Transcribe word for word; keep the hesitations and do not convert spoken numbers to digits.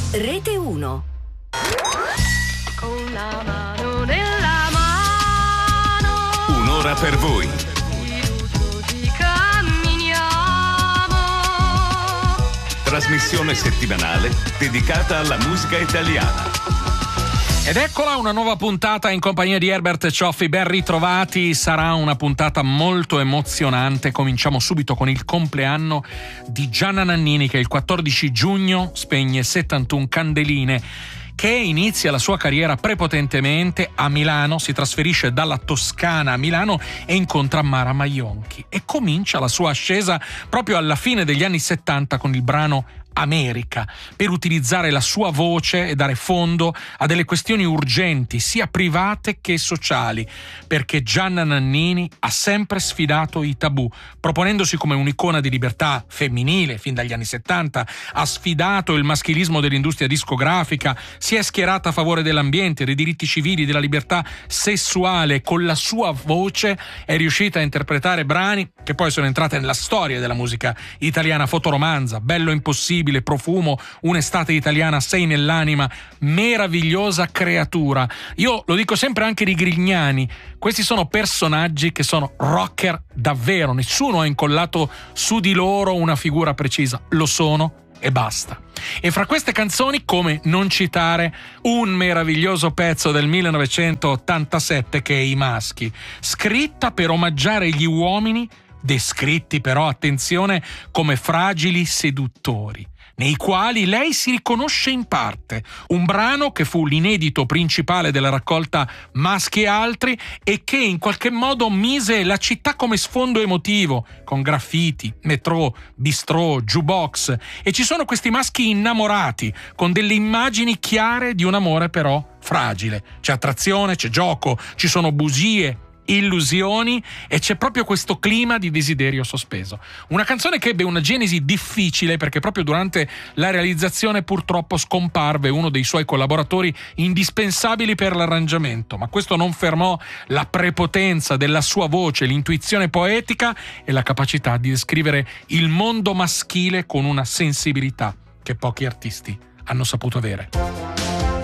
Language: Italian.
Rete uno. Con la mano nella mano. Un'ora per voi. Fiduciosi camminiamo. Trasmissione settimanale dedicata alla musica italiana. Ed eccola una nuova puntata in compagnia di Herbert Cioffi, ben ritrovati. Sarà una puntata molto emozionante. Cominciamo subito con il compleanno di Gianna Nannini, che il quattordici giugno spegne settantuno candeline, che inizia la sua carriera prepotentemente a Milano, si trasferisce dalla Toscana a Milano e incontra Mara Maionchi e comincia la sua ascesa proprio alla fine degli anni settanta con il brano America, per utilizzare la sua voce e dare fondo a delle questioni urgenti sia private che sociali, perché Gianna Nannini ha sempre sfidato i tabù, proponendosi come un'icona di libertà femminile fin dagli anni settanta, ha sfidato il maschilismo dell'industria discografica, si è schierata a favore dell'ambiente, dei diritti civili, della libertà sessuale. Con la sua voce è riuscita a interpretare brani che poi sono entrate nella storia della musica italiana: Fotoromanza, Bello Impossibile, Profumo, Un'estate italiana, Sei nell'anima, meravigliosa creatura. Io lo dico sempre anche di Grignani, questi sono personaggi che sono rocker davvero, nessuno ha incollato su di loro una figura precisa, lo sono e basta. E fra queste canzoni, come non citare un meraviglioso pezzo del millenovecentottantasette che è I Maschi, scritta per omaggiare gli uomini, descritti però, attenzione, come fragili seduttori, nei quali lei si riconosce in parte. Un brano che fu l'inedito principale della raccolta Maschi e altri e che in qualche modo mise la città come sfondo emotivo, con graffiti, metro, bistrò, jukebox, e ci sono questi maschi innamorati con delle immagini chiare di un amore però fragile. C'è attrazione, c'è gioco, ci sono bugie, illusioni e c'è proprio questo clima di desiderio sospeso. Una canzone che ebbe una genesi difficile perché proprio durante la realizzazione purtroppo scomparve uno dei suoi collaboratori indispensabili per l'arrangiamento, ma questo non fermò la prepotenza della sua voce, l'intuizione poetica e la capacità di descrivere il mondo maschile con una sensibilità che pochi artisti hanno saputo avere.